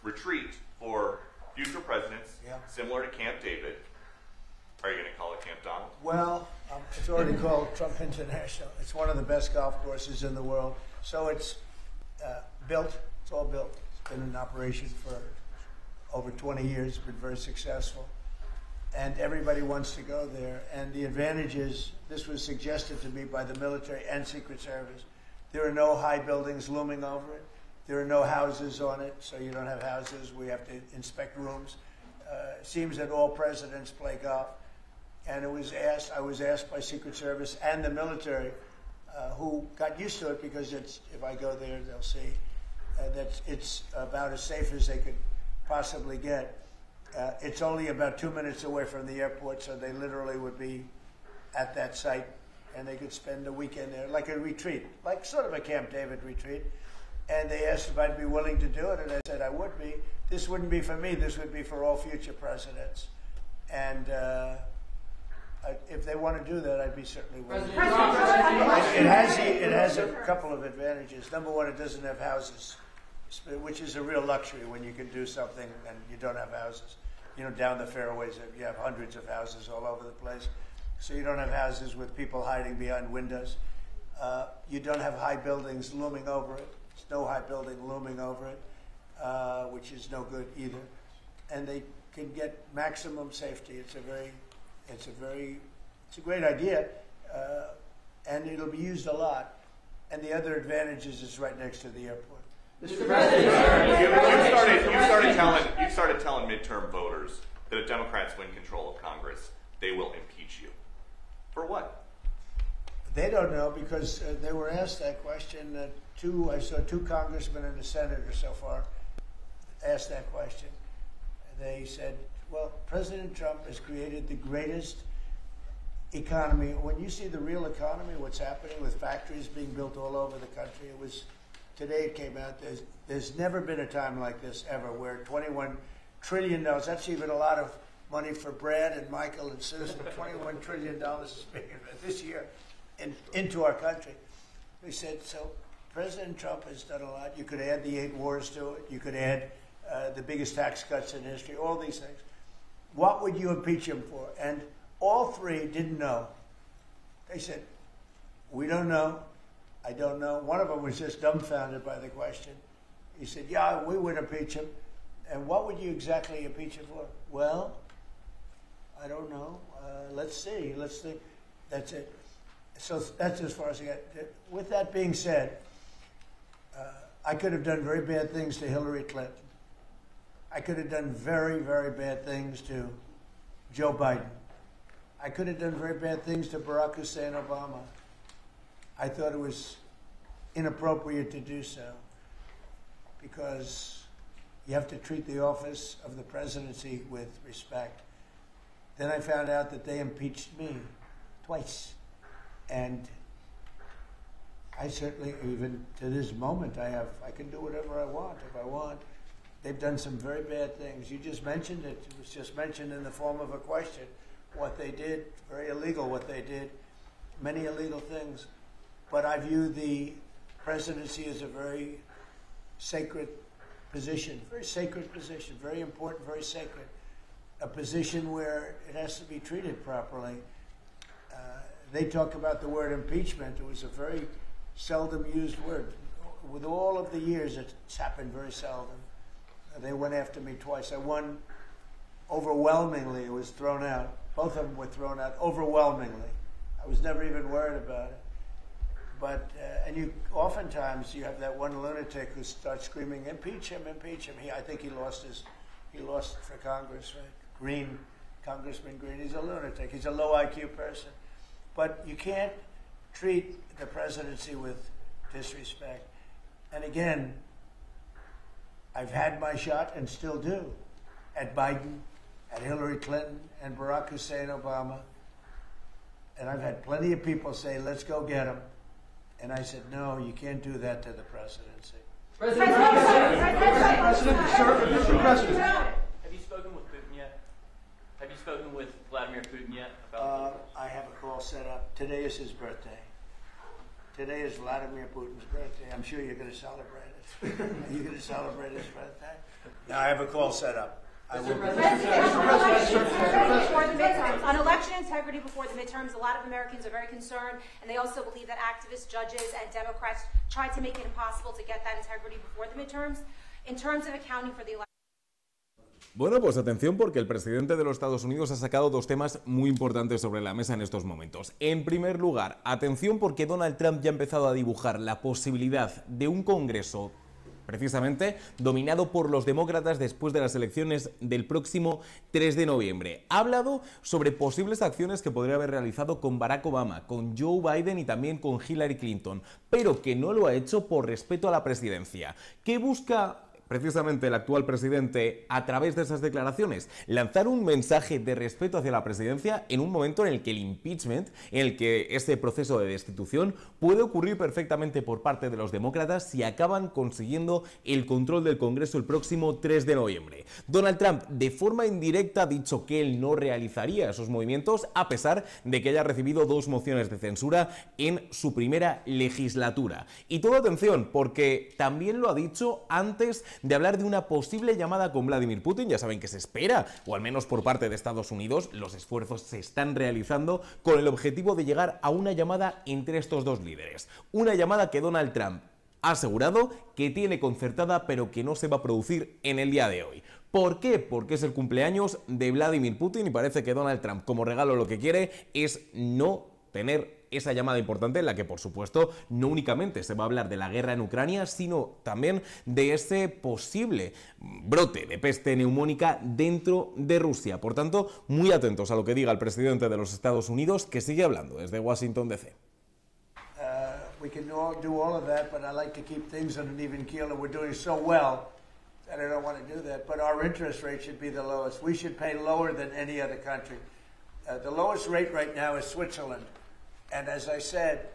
retreat for future presidents, Yeah. similar to Camp David. Are you going to call it Camp Donald? Well, it's already called Trump International. It's one of the best golf courses in the world. So it's built. It's all built. It's been in operation for over 20 years. Been very successful. And everybody wants to go there. And the advantage is, this was suggested to me by the military and Secret Service. There are no high buildings looming over it. There are no houses on it, so you don't have houses. We have to inspect rooms. It seems that all presidents play golf. And I was asked by Secret Service and the military, who got used to it because if I go there, they'll see that it's about as safe as they could possibly get. It's only about 2 minutes away from the airport, so they literally would be at that site, and they could spend a weekend there, like a retreat, like sort of a Camp David retreat. And they asked if I'd be willing to do it, and I said I would be. This wouldn't be for me. This would be for all future presidents. And if they want to do that, I'd be certainly willing. It has a couple of advantages. Number one, it doesn't have houses, which is a real luxury when you can do something and you don't have houses. You know, down the fairways, you have hundreds of houses all over the place. So you don't have houses with people hiding behind windows. You don't have high buildings looming over it. There's no high building looming over it, which is no good either. And they can get maximum safety. It's a great idea, and it'll be used a lot. And the other advantage is it's right next to the airport. Mr. President, you started telling midterm voters that if Democrats win control of Congress, they will impeach you. For what? They don't know because they were asked that question. I saw two congressmen and a senator so far asked that question. They said, well, President Trump has created the greatest economy. When you see the real economy, what's happening with factories being built all over the country, today it came out, there's never been a time like this ever where $21 trillion, that's even a lot of money for Brad and Michael and Susan, $21 trillion is being invested this year into our country. We said, so President Trump has done a lot. You could add the 8 wars to it. You could add the biggest tax cuts in history, all these things. What would you impeach him for? And all three didn't know. They said, we don't know. I don't know. One of them was just dumbfounded by the question. He said, yeah, we would impeach him. And what would you exactly impeach him for? Well, I don't know. Let's see. Let's think. That's it. So that's as far as I get. With that being said, I could have done very bad things to Hillary Clinton. I could have done very, very bad things to Joe Biden. I could have done very bad things to Barack Hussein Obama. I thought it was inappropriate to do so because you have to treat the office of the presidency with respect. Then I found out that they impeached me twice. And I certainly, even to this moment, I can do whatever I want if I want. They've done some very bad things. You just mentioned it. It was just mentioned in the form of a question. What they did, very illegal what they did, many illegal things. But I view the presidency as a very sacred position, very important, very sacred. A position where it has to be treated properly. They talk about the word impeachment. It was a very seldom used word. With all of the years, it's happened very seldom. They went after me twice. I won overwhelmingly. It was thrown out. Both of them were thrown out overwhelmingly. I was never even worried about it. But and oftentimes you have that one lunatic who starts screaming, "Impeach him! Impeach him!" I think he lost for Congress, right? Congressman Green. He's a lunatic. He's a low IQ person. But you can't treat the presidency with disrespect. And again, I've had my shot and still do at Biden, at Hillary Clinton, and Barack Hussein Obama. And I've had plenty of people say, let's go get him. And I said, no, you can't do that to the presidency. President, have you spoken with Putin yet? Have you spoken with Vladimir Putin yet? I have a call set up. Today is his birthday. Today is Vladimir Putin's birthday. I'm sure you're going to celebrate it. Are you going to celebrate his birthday? Now I have a call set up. On election integrity before the midterms, a lot of Americans are very concerned, and they also believe that activists, judges, and Democrats tried to make it impossible to get that integrity before the midterms. In terms of accounting for the election. Bueno, pues atención, porque el presidente de los Estados Unidos ha sacado dos temas muy importantes sobre la mesa en estos momentos. En primer lugar, atención porque Donald Trump ya ha empezado a dibujar la posibilidad de un Congreso precisamente dominado por los demócratas después de las elecciones del próximo 3 de noviembre. Ha hablado sobre posibles acciones que podría haber realizado con Barack Obama, con Joe Biden y también con Hillary Clinton, pero que no lo ha hecho por respeto a la presidencia. ¿Qué busca precisamente el actual presidente a través de esas declaraciones? Lanzar un mensaje de respeto hacia la presidencia en un momento en el que el impeachment, en el que ese proceso de destitución puede ocurrir perfectamente por parte de los demócratas si acaban consiguiendo el control del Congreso el próximo 3 de noviembre. Donald Trump de forma indirecta ha dicho que él no realizaría esos movimientos a pesar de que haya recibido 2 mociones de censura en su primera legislatura. Y todo atención, porque también lo ha dicho antes de hablar de una posible llamada con Vladimir Putin. Ya saben que se espera, o al menos por parte de Estados Unidos, los esfuerzos se están realizando con el objetivo de llegar a una llamada entre estos dos líderes. Una llamada que Donald Trump ha asegurado que tiene concertada, pero que no se va a producir en el día de hoy. ¿Por qué? Porque es el cumpleaños de Vladimir Putin y parece que Donald Trump, como regalo, lo que quiere es no tener esa llamada importante en la que, por supuesto, no únicamente se va a hablar de la guerra en Ucrania, sino también de ese posible brote de peste neumónica dentro de Rusia. Por tanto, muy atentos a lo que diga el presidente de los Estados Unidos, que sigue hablando desde Washington, D.C. We can do all of that, but I like to keep things on an even keel, and we're doing so well that I don't want to do that. But our interest rate should be the lowest. We should pay lower than any other country. The lowest rate right now is Switzerland. And as I said,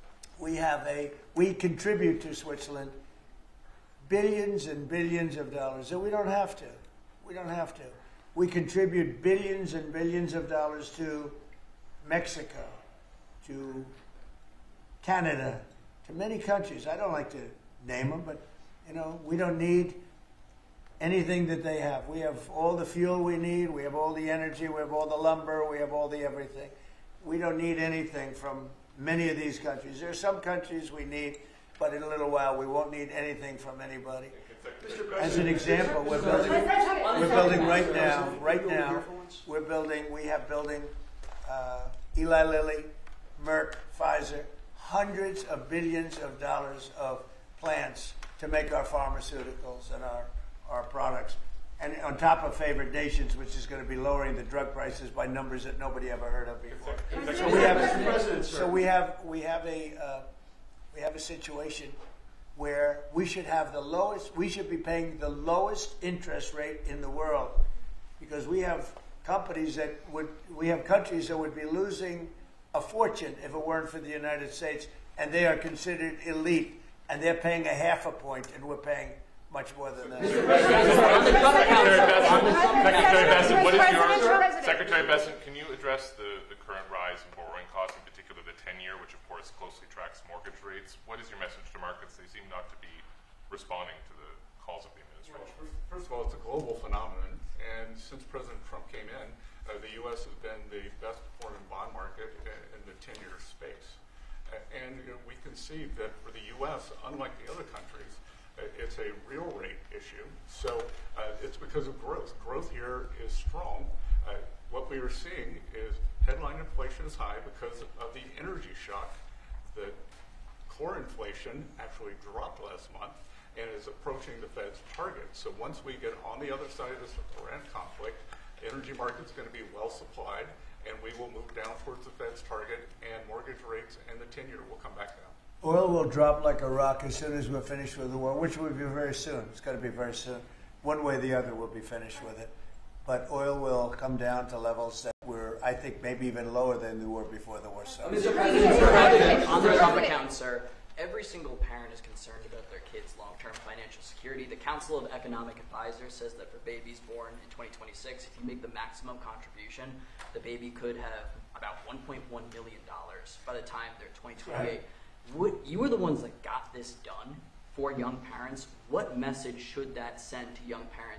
we contribute to Switzerland billions and billions of dollars, and we don't have to. We don't have to. We contribute billions and billions of dollars to Mexico, to Canada, to many countries. I don't like to name them, but, you know, we don't need anything that they have. We have all the fuel we need, we have all the energy, we have all the lumber, we have all the everything. We don't need anything from many of these countries. There are some countries we need, but in a little while we won't need anything from anybody. As an example, we're building right now, we have building Eli Lilly, Merck, Pfizer, hundreds of billions of dollars of plants to make our pharmaceuticals and our products. And on top of favored nations, which is going to be lowering the drug prices by numbers that nobody ever heard of before. So we have a situation where we should have the lowest. We should be paying the lowest interest rate in the world, because we have countries that would be losing a fortune if it weren't for the United States, and they are considered elite, and they're paying a half a point, and we're paying much more than that. Secretary Bessent, can you address the current rise in borrowing costs, in particular the 10-year, which of course closely tracks mortgage rates? What is your message to markets? They seem not to be responding to the calls of the administration. Well, first of all, it's a global phenomenon, and since President Trump came in, the U.S. has been the best performing bond market in the 10-year space. And we can see that for the U.S., unlike the other countries, it's a real rate issue. So it's because of growth. Growth here is strong. What we are seeing is headline inflation is high because of the energy shock. The core inflation actually dropped last month and is approaching the Fed's target. So once we get on the other side of this Iran conflict, energy market's going to be well supplied, and we will move down towards the Fed's target, and mortgage rates and the 10-year will come back down. Oil will drop like a rock as soon as we're finished with the war, which will be very soon. It's going to be very soon. One way or the other, we'll be finished with it. But oil will come down to levels that were, I think, maybe even lower than they were before the war started. Mr. President, on the Trump account, sir, every single parent is concerned about their kids' long-term financial security. The Council of Economic Advisors says that for babies born in 2026, if you make the maximum contribution, the baby could have about $1.1 million by the time they're 2028. Right. You are the ones that got this done for young parents. What message should that send to young parents